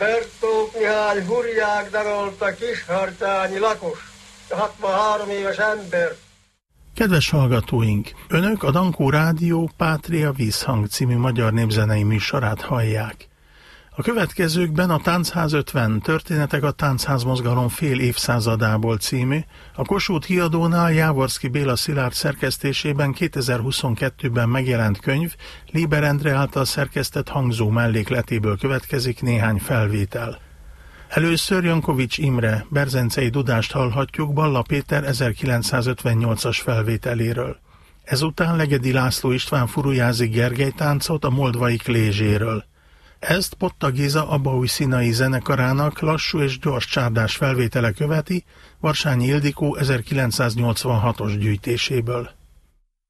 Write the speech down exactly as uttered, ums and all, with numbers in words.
Pertók Mihály hurják darolta Kishartyányi lakos, hatvanhárom éves ember. Kedves hallgatóink! Önök a Dankó Rádió Pátria Vízhang című magyar népzenei műsorát hallják. A következőkben a Táncház ötven történetek a táncház mozgalom fél évszázadából című, a Kossuth kiadónál Jávorszky Béla Szilárd szerkesztésében kétezer-huszonkettőben megjelent könyv Léber Endre által szerkesztett hangzó mellékletéből következik néhány felvétel. Először Jankovics Imre, Berzencei Dudást hallhatjuk Balla Péter ezerkilencszázötvennyolcas felvételéről. Ezután Legedi László István Furujázi Gergely táncot a Moldvai Klézséről. Ezt Potta Géza Abaúj Színai zenekarának lassú és gyors csárdás felvétele követi Varsányi Ildikó ezerkilencszáznyolcvanhatos gyűjtéséből.